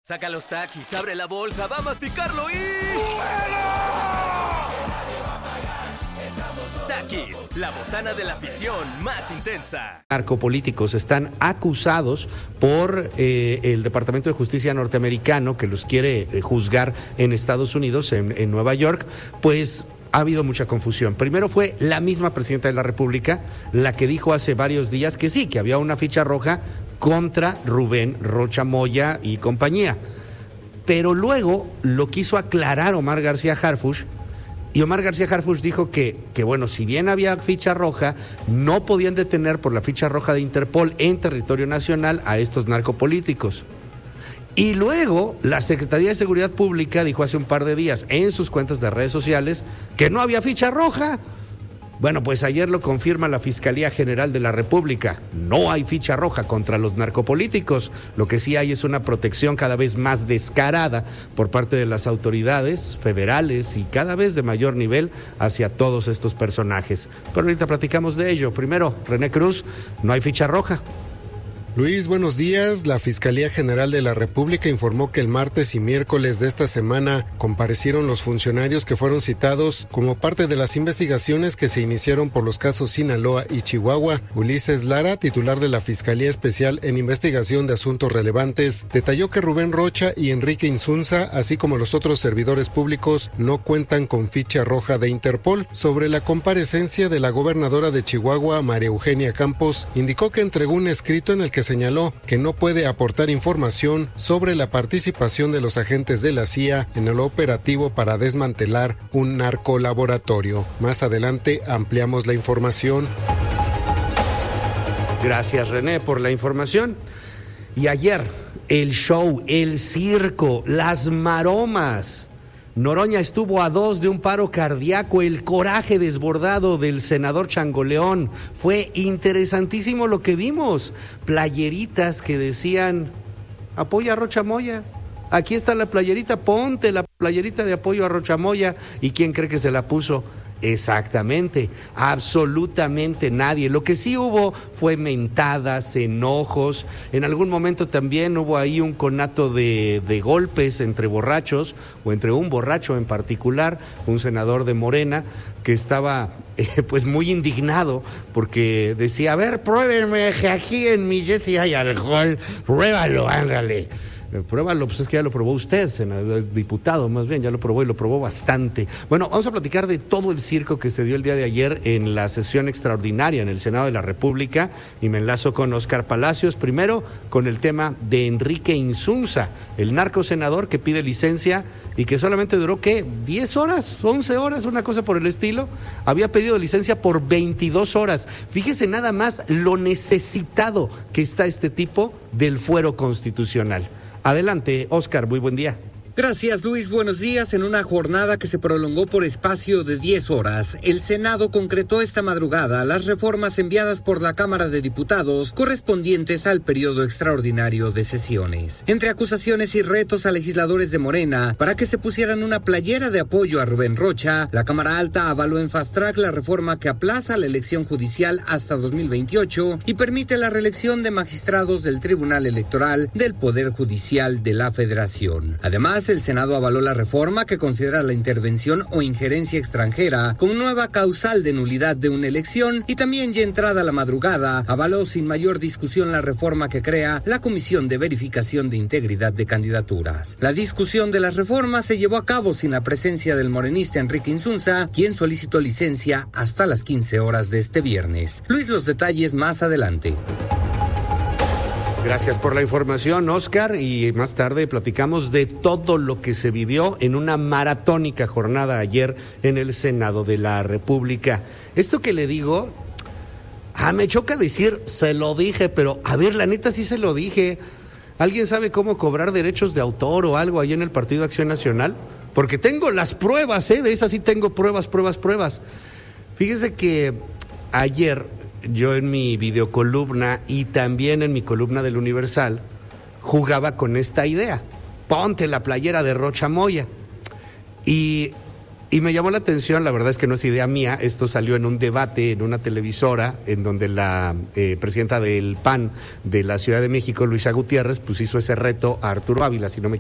Saca los Takis, abre la bolsa, va a masticarlo y... Takis, la botana de la afición más intensa. Narcopolíticos están acusados por el Departamento de Justicia norteamericano que los quiere juzgar en Estados Unidos, en Nueva York, pues... Ha habido mucha confusión. Primero fue la misma presidenta de la República la que dijo hace varios días que sí, que había una ficha roja contra Rubén Rocha Moya y compañía. Pero luego lo quiso aclarar Omar García Harfuch, y Omar García Harfuch dijo que bueno, si bien había ficha roja, no podían detener por la ficha roja de Interpol en territorio nacional a estos narcopolíticos. Y luego la Secretaría de Seguridad Pública dijo hace un par de días en sus cuentas de redes sociales que no había ficha roja. Bueno, pues ayer lo confirma la Fiscalía General de la República. No hay ficha roja contra los narcopolíticos. Lo que sí hay es una protección cada vez más descarada por parte de las autoridades federales y cada vez de mayor nivel hacia todos estos personajes. Pero ahorita platicamos de ello. Primero, René Cruz, no hay ficha roja. Luis, buenos días. La Fiscalía General de la República informó que el martes y miércoles de esta semana comparecieron los funcionarios que fueron citados como parte de las investigaciones que se iniciaron por los casos Sinaloa y Chihuahua. Ulises Lara, titular de la Fiscalía Especial en Investigación de Asuntos Relevantes, detalló que Rubén Rocha y Enrique Insunza, así como los otros servidores públicos, no cuentan con ficha roja de Interpol. Sobre la comparecencia de la gobernadora de Chihuahua, María Eugenia Campos, indicó que entregó un escrito en el que señaló que no puede aportar información sobre la participación de los agentes de la CIA en el operativo para desmantelar un narcolaboratorio. Más adelante ampliamos la información. Gracias, René, por la información. Y ayer, el show, el circo, las maromas. Noroña estuvo a 2 de un paro cardíaco, el coraje desbordado del senador Changoleón. Fue interesantísimo lo que vimos. Playeritas que decían, apoya a Rocha Moya. Aquí está la playerita, ponte la playerita de apoyo a Rocha Moya. ¿Y quién cree que se la puso? Exactamente, absolutamente nadie. Lo que sí hubo fue mentadas, enojos. En algún momento también hubo ahí un conato de golpes entre borrachos, o entre un borracho en particular, un senador de Morena, que estaba pues muy indignado porque decía, a ver, pruébenme que aquí en mi jet si hay alcohol, pruébalo, ándale. Pruébalo, pues es que ya lo probó usted, senador, diputado, más bien, ya lo probó y lo probó bastante. Bueno, vamos a platicar de todo el circo que se dio el día de ayer en la sesión extraordinaria en el Senado de la República, y me enlazo con Óscar Palacios, primero con el tema de Enrique Insunza, el narcosenador que pide licencia y que solamente duró, ¿qué? 10 horas, 11 horas, una cosa por el estilo. Había pedido licencia por 22 horas. Fíjese nada más lo necesitado que está este tipo del fuero constitucional. Adelante, Óscar, muy buen día. Gracias, Luis. Buenos días. En una jornada que se prolongó por espacio de 10 horas, el Senado concretó esta madrugada las reformas enviadas por la Cámara de Diputados correspondientes al periodo extraordinario de sesiones. Entre acusaciones y retos a legisladores de Morena para que se pusieran una playera de apoyo a Rubén Rocha, la Cámara Alta avaló en fast track la reforma que aplaza la elección judicial hasta 2028 y permite la reelección de magistrados del Tribunal Electoral del Poder Judicial de la Federación. Además, el Senado avaló la reforma que considera la intervención o injerencia extranjera como nueva causal de nulidad de una elección, y también, ya entrada la madrugada, avaló sin mayor discusión la reforma que crea la Comisión de Verificación de Integridad de Candidaturas. La discusión de las reformas se llevó a cabo sin la presencia del morenista Enrique Insunza, quien solicitó licencia hasta las 15 horas de este viernes. Luis, los detalles más adelante. Gracias por la información, Óscar, y más tarde platicamos de todo lo que se vivió en una maratónica jornada ayer en el Senado de la República. Esto que le digo, me choca decir, se lo dije, pero a ver, la neta sí se lo dije. ¿Alguien sabe cómo cobrar derechos de autor o algo ahí en el Partido Acción Nacional? Porque tengo las pruebas, de esas sí tengo pruebas. Fíjese que ayer yo en mi videocolumna y también en mi columna del Universal jugaba con esta idea. Ponte la playera de Rocha Moya. Y me llamó la atención, la verdad es que no es idea mía, esto salió en un debate en una televisora en donde la presidenta del PAN de la Ciudad de México, Luisa Gutiérrez, pues hizo ese reto a Arturo Ávila, si no me